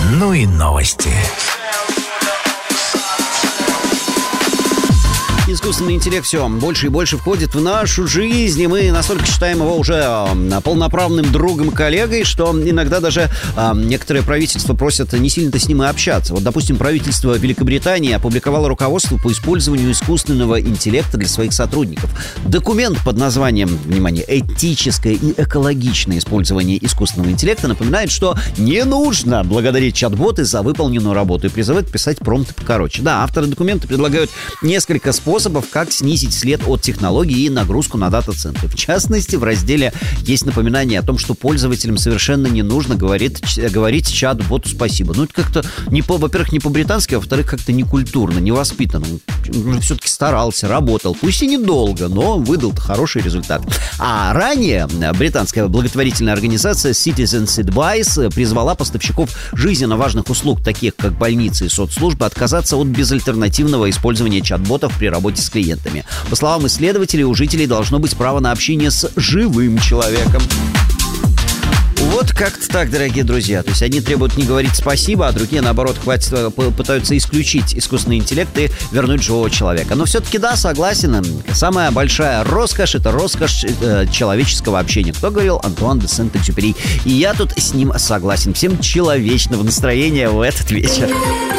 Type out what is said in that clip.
Ну и новости. Искусственный интеллект все больше и больше входит в нашу жизнь, и мы настолько считаем его уже полноправным другом и коллегой, что иногда даже некоторые правительства просят не сильно-то с ним и общаться. Вот, допустим, правительство Великобритании опубликовало руководство по использованию искусственного интеллекта для своих сотрудников. Документ под названием, внимание, «Этическое и экологичное использование искусственного интеллекта» напоминает, что не нужно благодарить чат-боты за выполненную работу и призывает писать промпты покороче. Да, авторы документа предлагают несколько способов, как снизить след от технологий и нагрузку на дата-центры. В частности, в разделе есть напоминание о том, что пользователям совершенно не нужно говорить чат-боту спасибо. Ну, это как-то, во-первых, не по-британски, а во-вторых, как-то некультурно, невоспитанно. Он все-таки старался, работал, пусть и недолго, но выдал-то хороший результат. А ранее британская благотворительная организация Citizens Advice призвала поставщиков жизненно важных услуг, таких как больницы и соцслужбы, отказаться от безальтернативного использования чат-ботов при работе с клиентами. По словам исследователей, у жителей должно быть право на общение с живым человеком. Вот как-то так, дорогие друзья. То есть одни требуют не говорить спасибо, а другие, наоборот, пытаются исключить искусственный интеллект и вернуть живого человека. Но все-таки, да, согласен. Самая большая роскошь — это роскошь человеческого общения. Кто говорил? Антуан де Сент-Экзюпери. И я тут с ним согласен. Всем человечного настроения в этот вечер.